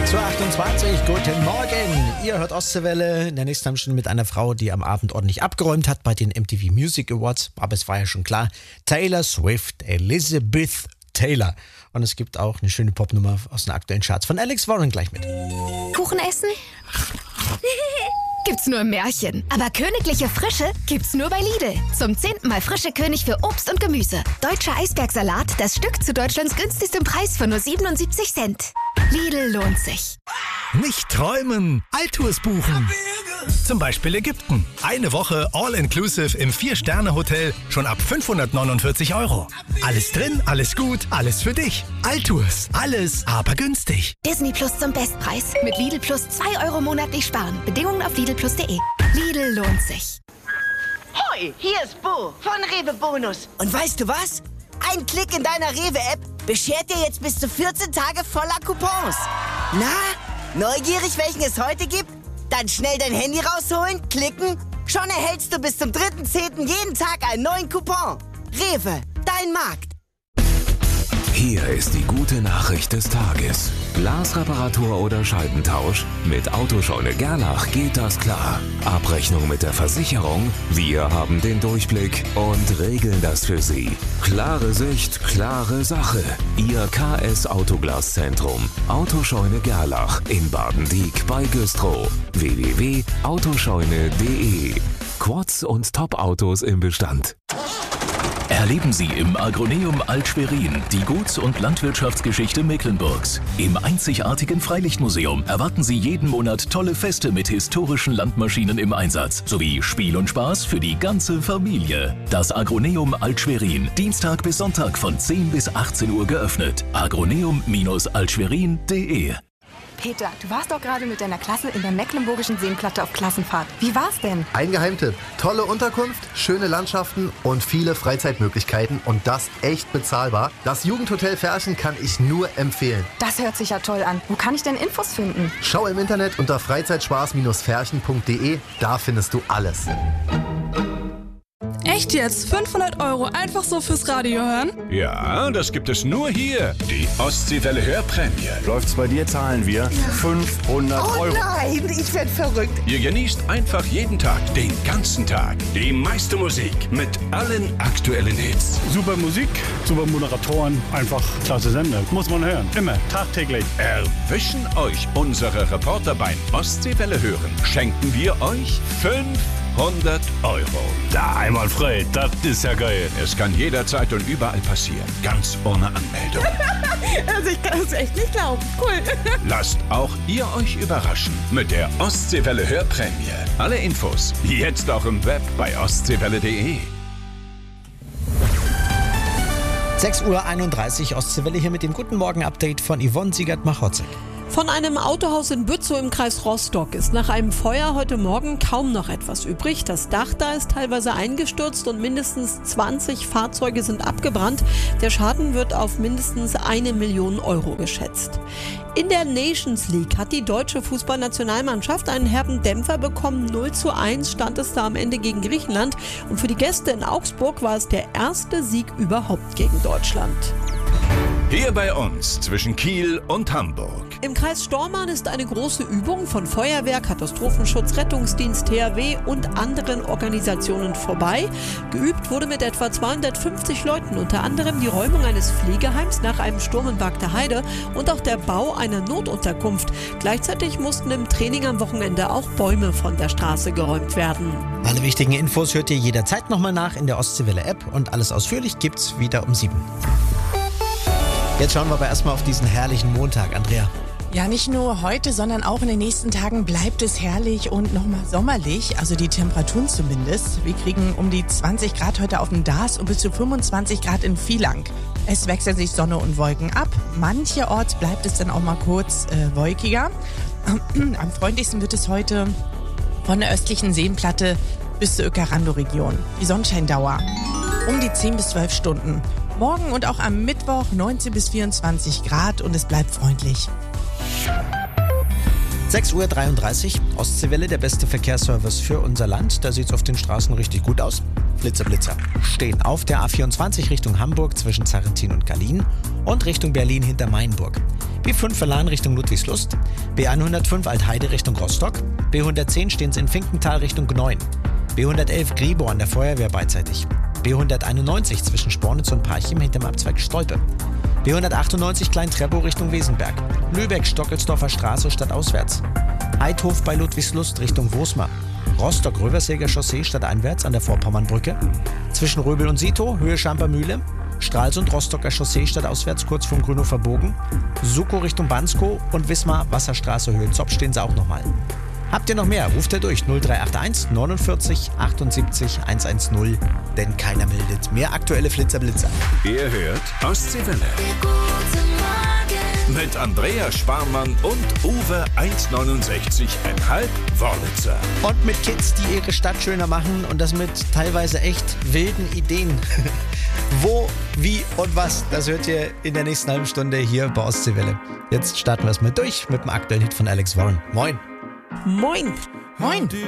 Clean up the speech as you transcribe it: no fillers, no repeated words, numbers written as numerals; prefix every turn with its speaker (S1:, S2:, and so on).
S1: 2:28, guten Morgen. Ihr hört Ostseewelle. In der nächsten halben Stunde mit einer Frau, die am Abend ordentlich abgeräumt hat bei den MTV Music Awards. Aber es war ja schon klar, Taylor Swift, Elizabeth Taylor. Und es gibt auch eine schöne Popnummer aus den aktuellen Charts von Alex Warren gleich mit.
S2: Kuchen essen? Gibt's nur im Märchen. Aber königliche Frische gibt's nur bei Lidl. Zum 10. Mal frische König für Obst und Gemüse. Deutscher Eisbergsalat, das Stück zu Deutschlands günstigstem Preis von nur 77 Cent. Lidl lohnt sich.
S3: Nicht träumen, Altours buchen. Zum Beispiel Ägypten. Eine Woche All-Inclusive im 4-Sterne-Hotel schon ab 549 €. Alles drin, alles gut, alles für dich. Altours, alles aber günstig.
S2: Disney Plus zum Bestpreis. Mit Lidl Plus 2 € monatlich sparen. Bedingungen auf lidlplus.de. Lidl lohnt sich.
S4: Hoi, hier ist Bo von Rewe Bonus. Und weißt du was? Ein Klick in deiner Rewe-App beschert dir jetzt bis zu 14 Tage voller Coupons. Na, neugierig, welchen es heute gibt? Dann schnell dein Handy rausholen, klicken. Schon erhältst du bis zum 3.10. jeden Tag einen neuen Coupon. Rewe, dein Markt.
S5: Hier ist die gute Nachricht des Tages. Glasreparatur oder Scheibentausch? Mit Autoscheune Gerlach geht das klar. Abrechnung mit der Versicherung? Wir haben den Durchblick und regeln das für Sie. Klare Sicht, klare Sache. Ihr KS Autoglaszentrum. Autoscheune Gerlach in Baden-Dieck bei Güstrow. www.autoscheune.de. Quads und Top-Autos im Bestand.
S6: Erleben Sie im Agroneum Alt-Schwerin die Guts- und Landwirtschaftsgeschichte Mecklenburgs. Im einzigartigen Freilichtmuseum erwarten Sie jeden Monat tolle Feste mit historischen Landmaschinen im Einsatz sowie Spiel und Spaß für die ganze Familie. Das Agroneum Alt-Schwerin, Dienstag bis Sonntag von 10 bis 18 Uhr geöffnet. agroneum-altschwerin.de.
S7: Peter, du warst doch gerade mit deiner Klasse in der Mecklenburgischen Seenplatte auf Klassenfahrt. Wie war's denn?
S8: Ein Geheimtipp. Tolle Unterkunft, schöne Landschaften und viele Freizeitmöglichkeiten und das echt bezahlbar. Das Jugendhotel Ferchen kann ich nur empfehlen.
S7: Das hört sich ja toll an. Wo kann ich denn Infos finden?
S8: Schau im Internet unter freizeitspaß-ferchen.de. Da findest du alles.
S9: Echt jetzt? 500 € einfach so fürs Radio hören?
S10: Ja, das gibt es nur hier. Die Ostseewelle Hörprämie.
S11: Läuft's bei dir, zahlen wir 500 €.
S4: Oh nein, ich werd verrückt.
S10: Ihr genießt einfach jeden Tag, den ganzen Tag, die meiste Musik mit allen aktuellen Hits.
S11: Super Musik, super Moderatoren, einfach klasse Sender. Muss man hören, immer, tagtäglich.
S10: Erwischen euch unsere Reporter beim Ostseewelle hören. Schenken wir euch 500 €.
S11: Da einwandfrei, das ist ja geil.
S10: Es kann jederzeit und überall passieren, ganz ohne Anmeldung.
S9: Also ich kann es echt nicht glauben. Cool.
S10: Lasst auch ihr euch überraschen mit der Ostseewelle Hörprämie. Alle Infos jetzt auch im Web bei ostseewelle.de.
S1: 6:31 Uhr Ostseewelle hier mit dem Guten Morgen-Update von Yvonne Siegert-Machotzek.
S12: Von einem Autohaus in Bützow im Kreis Rostock ist nach einem Feuer heute Morgen kaum noch etwas übrig. Das Dach da ist teilweise eingestürzt und mindestens 20 Fahrzeuge sind abgebrannt. Der Schaden wird auf mindestens 1 Million € geschätzt. In der Nations League hat die deutsche Fußballnationalmannschaft einen herben Dämpfer bekommen. 0:1 stand es da am Ende gegen Griechenland. Und für die Gäste in Augsburg war es der erste Sieg überhaupt gegen Deutschland.
S10: Hier bei uns zwischen Kiel und Hamburg.
S12: Im Kreis Stormarn ist eine große Übung von Feuerwehr, Katastrophenschutz, Rettungsdienst, THW und anderen Organisationen vorbei. Geübt wurde mit etwa 250 Leuten, unter anderem die Räumung eines Pflegeheims nach einem Sturm in Bagda Heide und auch der Bau einer Notunterkunft. Gleichzeitig mussten im Training am Wochenende auch Bäume von der Straße geräumt werden.
S1: Alle wichtigen Infos hört ihr jederzeit nochmal nach in der Ostseewelle-App und alles ausführlich gibt's wieder um 7. Jetzt schauen wir aber erstmal auf diesen herrlichen Montag, Andrea.
S13: Ja, nicht nur heute, sondern auch in den nächsten Tagen bleibt es herrlich und nochmal sommerlich, also die Temperaturen zumindest. Wir kriegen um die 20 Grad heute auf dem Dars und bis zu 25 Grad in Vielang. Es wechseln sich Sonne und Wolken ab. Mancherorts bleibt es dann auch mal kurz wolkiger. Am freundlichsten wird es heute von der östlichen Seenplatte bis zur Öckerando-Region. Die Sonnenscheindauer um die 10 bis 12 Stunden. Morgen und auch am Mittwoch 19 bis 24 Grad und es bleibt freundlich.
S1: 6:33 Uhr, Ostseewelle, der beste Verkehrsservice für unser Land. Da sieht es auf den Straßen richtig gut aus. Blitzer stehen auf der A24 Richtung Hamburg zwischen Zarrentin und Gallien und Richtung Berlin hinter Mainburg. B5 Verlan Richtung Ludwigslust, B105 Altheide Richtung Rostock, B110 stehen sie in Finkenthal Richtung Gneuen, B111 Griebo an der Feuerwehr beidseitig, B191 zwischen Spornitz und Parchim hinterm Abzweig Stolpe, B198 Klein-Treppow Richtung Wesenberg, Lübeck-Stockelsdorfer Straße stadtauswärts, Heidhof bei Ludwigslust Richtung Wosmar, Rostock-Röversäger Chaussee stadteinwärts an der Vorpommernbrücke, zwischen Röbel und Sito, Höhe Schampermühle, Stralsund Rostocker Chaussee stadtauswärts kurz vom Grünhofer Bogen, Sukow Richtung Banskow und Wismar Wasserstraße Höhe Zopp stehen sie auch nochmal. Habt ihr noch mehr? Ruft ihr durch 0381 49 78 110, denn keiner meldet. Mehr aktuelle Flitzer-Blitzer.
S10: Ihr hört Ostseewelle. Mit Andrea Sparmann und Uwe 1,69,5 Wörlitzer.
S1: Und mit Kids, die ihre Stadt schöner machen und das mit teilweise echt wilden Ideen. Wo, wie und was, das hört ihr in der nächsten halben Stunde hier bei Ostseewelle. Jetzt starten wir es mal durch mit dem aktuellen Hit von Alex Warren. Moin.
S12: Moin.
S13: Moin.